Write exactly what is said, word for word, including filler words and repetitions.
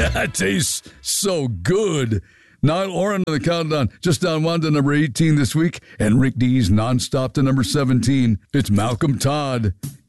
That tastes so good. Niall Oren on the countdown, just down one to number eighteen this week, and Rick D's nonstop to number seventeen. It's Malcolm Todd.